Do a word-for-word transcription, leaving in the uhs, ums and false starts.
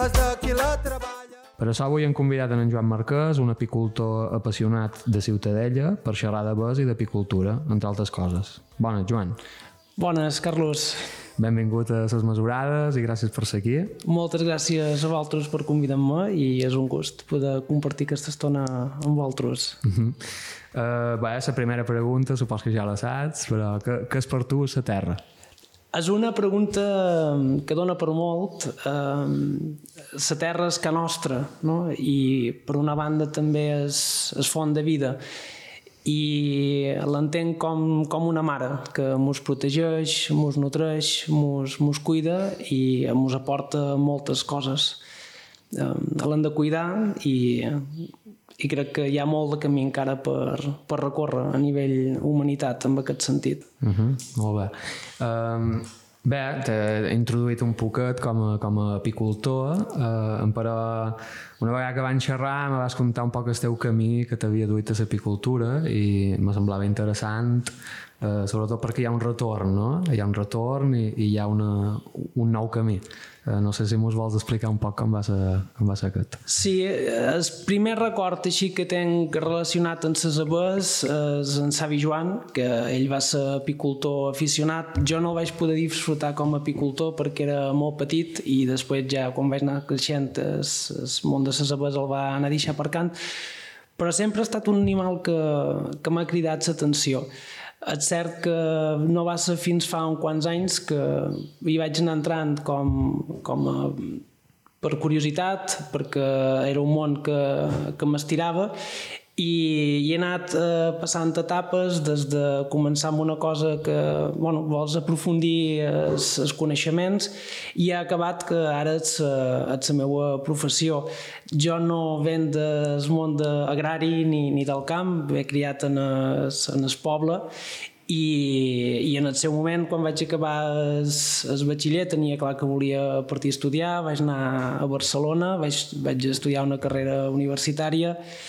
Per això avui hem convidat en Joan Marquès, un apicultor apassionat de Ciutadella, per xerrar de bes i d'apicultura, entre altres coses. Bones, Joan. Bones, Carlos. Benvingut a Les Mesurades i gràcies per ser aquí. Moltes gràcies a vosaltres per convidar-me i és un gust poder compartir aquesta estona amb vosaltres. Uh -huh. uh, bé, la primera pregunta, supos que ja la saps, però què, què és per tu la Terra? És una pregunta que dona per molt. La Terra és ca nostra, no? I per una banda també és, és font de vida. I l'entenc com, com una mare que mos protegeix, mos nutreix, mos, mos cuida i mos aporta moltes coses. L'hem de cuidar i, i crec que hi ha molt de camí encara per, per recórrer a nivell humanitat en aquest sentit. Uh-huh, molt bé. Um, bé, t'he introduït un poquet com a, com a apicultor, uh, però una vegada que vam xerrar me vas contar un poc el teu camí que t'havia duit a l'apicultura i me semblava interessant, uh, sobretot perquè hi ha un retorn, no? Hi ha un retorn i, i hi ha una, un nou camí. Uh, no sé si mos vols explicar un poc com va ser, com va ser aquest. Sí, el primer record així que tenc relacionat amb les aves és en Savi Joan, que ell va ser apicultor aficionat. Jo no el vaig poder disfrutar com a apicultor perquè era molt petit i després ja quan vaig anar creixent el, el món de les aves el va anar deixar per cant, però sempre ha estat un animal que, que m'ha cridat l'atenció. És cert que no va ser fins fa uns quants anys que hi vaig anar entrant com, com a, per curiositat, perquè era un món que, que m'estirava i, i he anat eh, passant etapes des de començar amb una cosa que bueno, vols aprofundir els, els coneixements i ha acabat que ara és, és la meva professió. Jo no venc del món de agrari ni, ni del camp, m'he criat en el, en el poble i, i en el seu moment quan vaig acabar el, el batxiller tenia clar que volia partir a estudiar, vaig anar a Barcelona, vaig, vaig estudiar una carrera universitària